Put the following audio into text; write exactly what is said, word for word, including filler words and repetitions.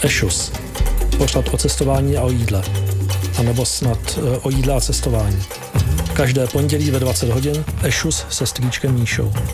Ešus. Pořad o cestování a o jídle. A nebo snad o jídle a cestování. Každé pondělí ve dvacet hodin Ešus se strýčkem Míšou.